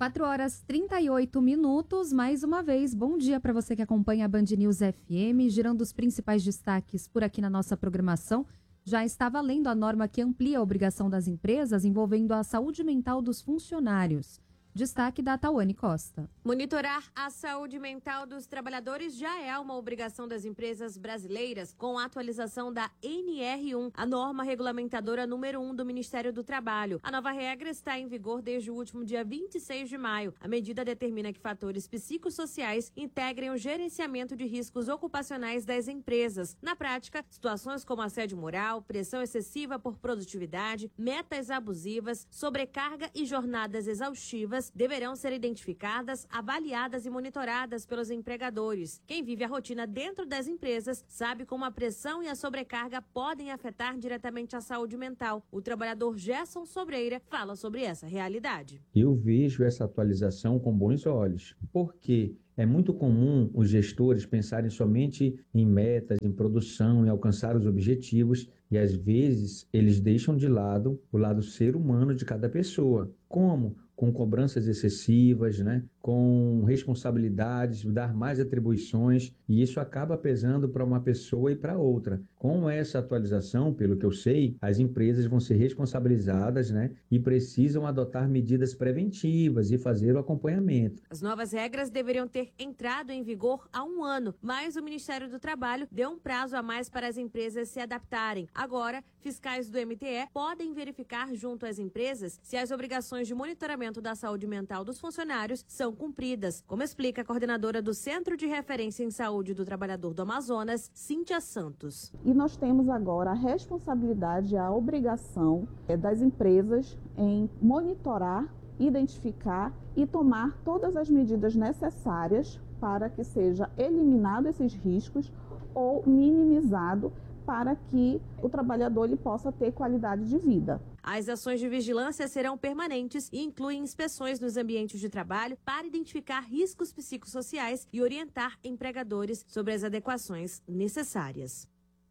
4h38, mais uma vez, bom dia para você que acompanha a Band News FM, girando os principais destaques por aqui na nossa programação. Já está valendo a norma que amplia a obrigação das empresas envolvendo a saúde mental dos funcionários. Destaque da Tawane Costa. Monitorar a saúde mental dos trabalhadores já é uma obrigação das empresas brasileiras com a atualização da NR1, a norma regulamentadora número 1 do Ministério do Trabalho. A nova regra está em vigor desde o último dia 26 de maio. A medida determina que fatores psicossociais integrem o gerenciamento de riscos ocupacionais das empresas. Na prática, situações como assédio moral, pressão excessiva por produtividade, metas abusivas, sobrecarga e jornadas exaustivas deverão ser identificadas, avaliadas e monitoradas pelos empregadores. Quem vive a rotina dentro das empresas sabe como a pressão e a sobrecarga podem afetar diretamente a saúde mental. O trabalhador Gerson Sobreira fala sobre essa realidade. Eu vejo essa atualização com bons olhos, porque é muito comum os gestores pensarem somente em metas, em produção, em alcançar os objetivos, e às vezes eles deixam de lado o lado ser humano de cada pessoa. Como? Com cobranças excessivas, com responsabilidades, dar mais atribuições, e isso acaba pesando para uma pessoa e para outra. Com essa atualização, pelo que eu sei, as empresas vão ser responsabilizadas, e precisam adotar medidas preventivas e fazer o acompanhamento. As novas regras deveriam ter entrado em vigor há um ano, mas o Ministério do Trabalho deu um prazo a mais para as empresas se adaptarem. Agora, fiscais do MTE podem verificar junto às empresas se as obrigações de monitoramento da saúde mental dos funcionários são cumpridas, como explica a coordenadora do Centro de Referência em Saúde do Trabalhador do Amazonas, Cíntia Santos. E nós temos agora a responsabilidade, a obrigação das empresas em monitorar, identificar e tomar todas as medidas necessárias para que seja eliminado esses riscos ou minimizado para que o trabalhador ele possa ter qualidade de vida. As ações de vigilância serão permanentes e incluem inspeções nos ambientes de trabalho para identificar riscos psicossociais e orientar empregadores sobre as adequações necessárias.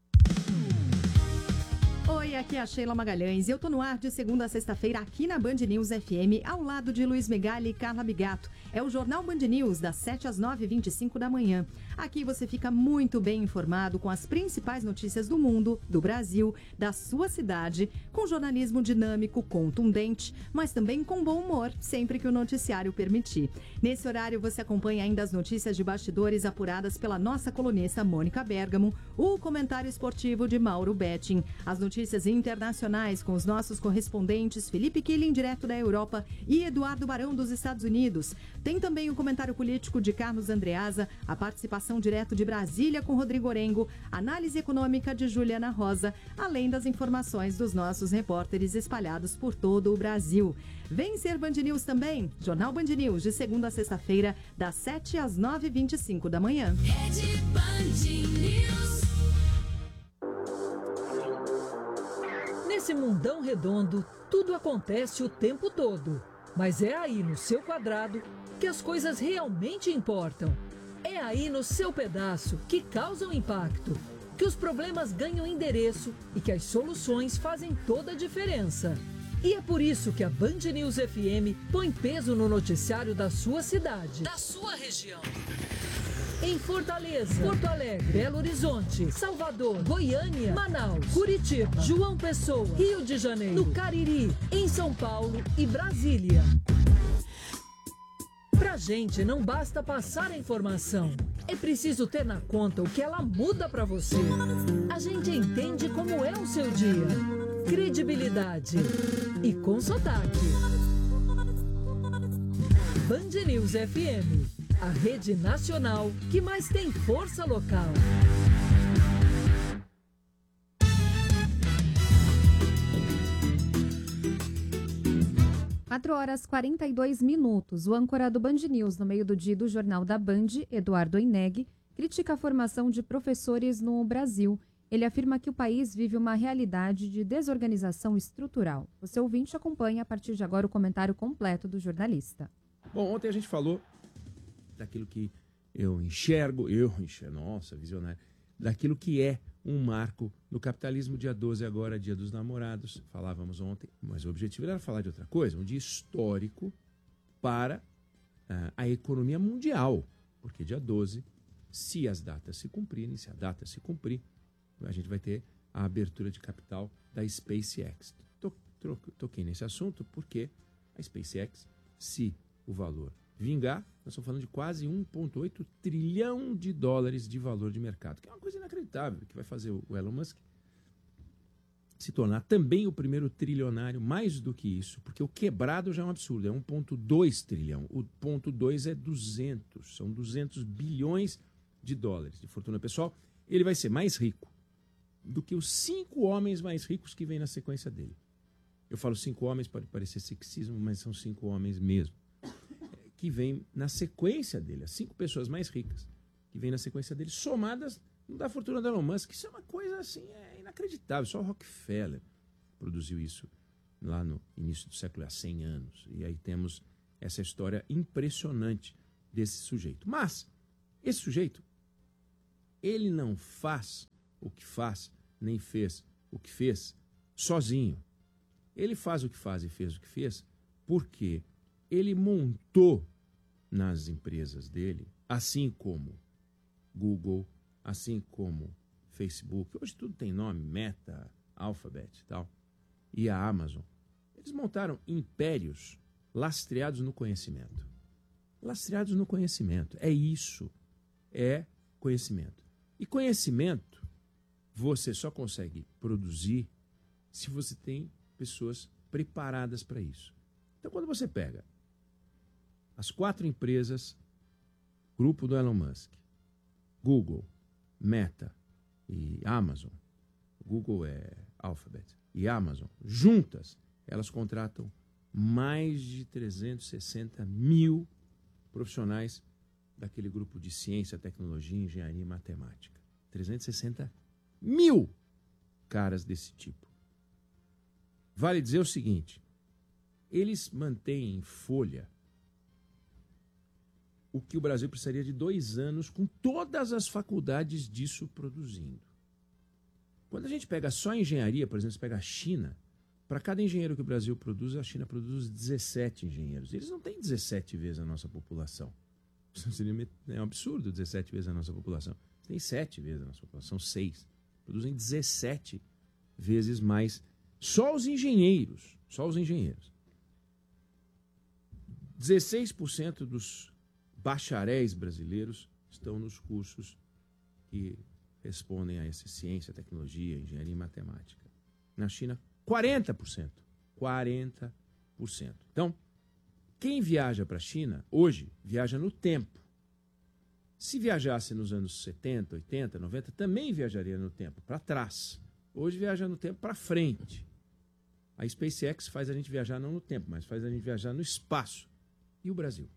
Oi, aqui é a Sheila Magalhães e eu tô no ar de segunda a sexta-feira aqui na Band News FM, ao lado de Luiz Megali e Carla Bigato. É o Jornal Band News, das 7 às 9h25 da manhã. Aqui você fica muito bem informado com as principais notícias do mundo, do Brasil, da sua cidade, com jornalismo dinâmico, contundente, mas também com bom humor, sempre que o noticiário permitir. Nesse horário você acompanha ainda as notícias de bastidores apuradas pela nossa colunista Mônica Bergamo, o comentário esportivo de Mauro Betting, as notícias internacionais com os nossos correspondentes Felipe Killing, direto da Europa, e Eduardo Barão, dos Estados Unidos. Tem também o comentário político de Carlos Andreasa, a participação direto de Brasília com Rodrigo Orengo, análise econômica de Juliana Rosa, além das informações dos nossos repórteres espalhados por todo o Brasil. Vem ser Band News também, Jornal Band News, de segunda a sexta-feira, das 7 às 9h25 da manhã. Rede Band News. Nesse mundão redondo, tudo acontece o tempo todo. Mas é aí no seu quadrado que as coisas realmente importam. É aí no seu pedaço que causam impacto, que os problemas ganham endereço e que as soluções fazem toda a diferença. E é por isso que a Band News FM põe peso no noticiário da sua cidade, da sua região. Em Fortaleza, Porto Alegre, Belo Horizonte, Salvador, Goiânia, Manaus, Curitiba, João Pessoa, Rio de Janeiro, no Cariri, em São Paulo e Brasília. Pra gente não basta passar a informação, é preciso ter na conta o que ela muda pra você. A gente entende como é o seu dia. Credibilidade e com sotaque. Band News FM, a rede nacional que mais tem força local. 4h42. O âncora do Band News no meio do dia do Jornal da Band, Eduardo Oineg, critica a formação de professores no Brasil. Ele afirma que o país vive uma realidade de desorganização estrutural. Você ouvinte acompanha a partir de agora o comentário completo do jornalista. Bom, ontem a gente falou daquilo que eu enxergo, nossa, visionário, daquilo que é um marco no capitalismo. Dia 12 agora, dia dos namorados, falávamos ontem, mas o objetivo era falar de outra coisa, um dia histórico para a economia mundial. Porque dia 12, se as datas se cumprirem, se a data se cumprir, a gente vai ter a abertura de capital da SpaceX. Toquei nesse assunto porque a SpaceX, se o valor vingar, nós estamos falando de quase 1,8 trilhão de dólares de valor de mercado, que é uma coisa inacreditável, que vai fazer o Elon Musk se tornar também o primeiro trilionário, mais do que isso, porque o quebrado já é um absurdo, é 1,2 trilhão. O 0,2 é 200, são 200 bilhões de dólares de fortuna pessoal. Ele vai ser mais rico do que os 5 homens mais ricos que vêm na sequência dele. Eu falo 5 homens, pode parecer sexismo, mas são 5 homens mesmo, que vêm na sequência dele, as 5 pessoas mais ricas que vêm na sequência dele, somadas da fortuna do Elon Musk. Isso é uma coisa assim, inacreditável. Só o Rockefeller produziu isso lá no início do século, há 100 anos. E aí temos essa história impressionante desse sujeito. Mas esse sujeito, ele não faz o que faz, nem fez o que fez sozinho. Ele faz o que faz e fez o que fez porque ele montou nas empresas dele, assim como Google, assim como Facebook, hoje tudo tem nome, Meta, Alphabet e tal, e a Amazon. Eles montaram impérios lastreados no conhecimento. Lastreados no conhecimento. É isso. É conhecimento. E conhecimento você só consegue produzir se você tem pessoas preparadas para isso. Então, quando você pega as 4 empresas, grupo do Elon Musk, Google, Meta e Amazon, Google é Alphabet, e Amazon, juntas, elas contratam mais de 360 mil profissionais daquele grupo de ciência, tecnologia, engenharia e matemática. 360 mil caras desse tipo. Vale dizer o seguinte, eles mantêm em folha o que o Brasil precisaria de 2 anos com todas as faculdades disso produzindo. Quando a gente pega só engenharia, por exemplo, você pega a China, para cada engenheiro que o Brasil produz, a China produz 17 engenheiros. Eles não têm 17 vezes a nossa população. É um absurdo 17 vezes a nossa população. Tem 7 vezes a nossa população, 6. Produzem 17 vezes mais. Só os engenheiros. 16% dos bacharéis brasileiros estão nos cursos que respondem a essa ciência, tecnologia, engenharia e matemática. Na China, 40%. 40%. Então, quem viaja para a China, hoje, viaja no tempo. Se viajasse nos anos 70, 80, 90, também viajaria no tempo, para trás. Hoje viaja no tempo para frente. A SpaceX faz a gente viajar não no tempo, mas faz a gente viajar no espaço. E o Brasil?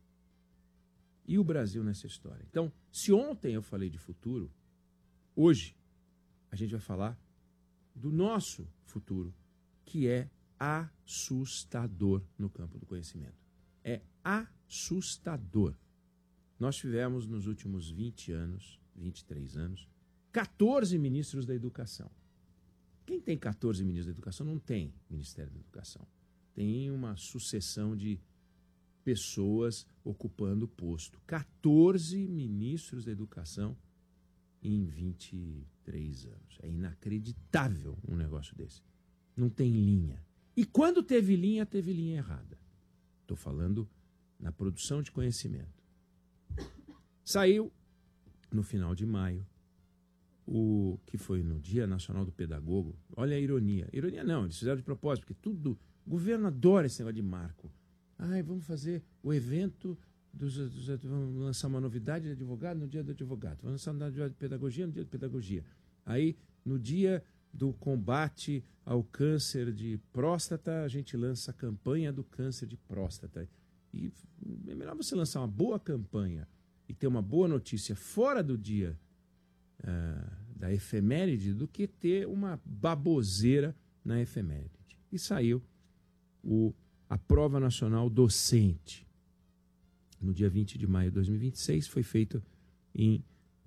E o Brasil nessa história? Então, se ontem eu falei de futuro, hoje a gente vai falar do nosso futuro, que é assustador no campo do conhecimento. É assustador. Nós tivemos nos últimos 20 anos, 23 anos, 14 ministros da educação. Quem tem 14 ministros da educação não tem Ministério da Educação. Tem uma sucessão de pessoas ocupando o posto. 14 ministros da educação em 23 anos. É inacreditável um negócio desse. Não tem linha. E quando teve linha errada. Estou falando na produção de conhecimento. Saiu, no final de maio, o que foi no Dia Nacional do Pedagogo. Olha a ironia. Ironia não, eles fizeram de propósito, porque tudo... O governo adora esse negócio de marco. Vamos fazer o evento, vamos lançar uma novidade de advogado no Dia do Advogado. Vamos lançar uma novidade de pedagogia no Dia de Pedagogia. Aí, no Dia do combate ao câncer de próstata, a gente lança a campanha do câncer de próstata. E é melhor você lançar uma boa campanha e ter uma boa notícia fora do dia da efeméride do que ter uma baboseira na efeméride. E saiu a Prova Nacional Docente. No dia 20 de maio de 2026, foi feito em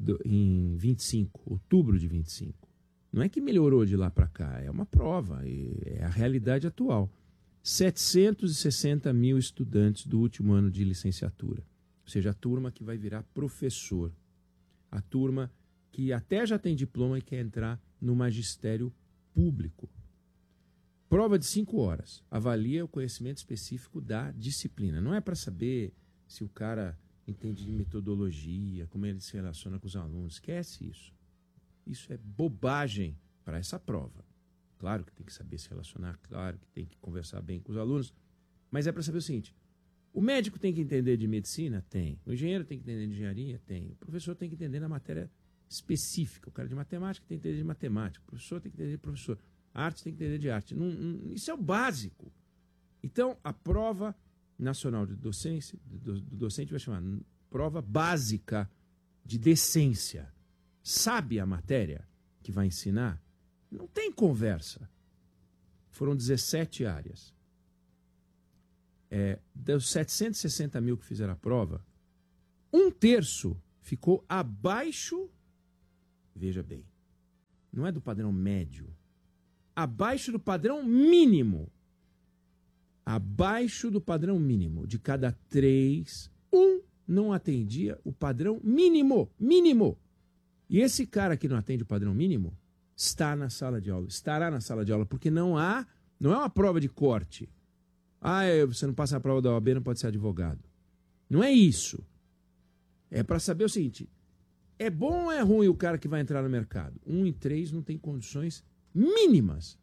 25, outubro de 25. Não é que melhorou de lá para cá, é uma prova, é a realidade atual. 760 mil estudantes do último ano de licenciatura. Ou seja, a turma que vai virar professor. A turma que até já tem diploma e quer entrar no magistério público. Prova de 5 horas. Avalia o conhecimento específico da disciplina. Não é para saber se o cara entende de metodologia, como ele se relaciona com os alunos. Esquece isso. Isso é bobagem para essa prova. Claro que tem que saber se relacionar, claro que tem que conversar bem com os alunos, mas é para saber o seguinte: o médico tem que entender de medicina? Tem. O engenheiro tem que entender de engenharia? Tem. O professor tem que entender na matéria específica. O cara de matemática tem que entender de matemática. O professor tem que entender de professor. A arte tem que entender de arte. Isso é o básico. Então, a prova nacional de docência, do docente vai chamar prova básica de decência. Sabe a matéria que vai ensinar? Não tem conversa. Foram 17 áreas. Dos 760 mil que fizeram a prova, 1/3 ficou abaixo, veja bem, não é do padrão médio, abaixo do padrão mínimo. Abaixo do padrão mínimo. De cada 3, 1 não atendia o padrão mínimo. Mínimo. E esse cara que não atende o padrão mínimo está na sala de aula. Estará na sala de aula, porque não é uma prova de corte. Você não passa a prova da OAB, não pode ser advogado. Não é isso. É para saber o seguinte: é bom ou é ruim o cara que vai entrar no mercado? 1 em 3 não tem condições mínimas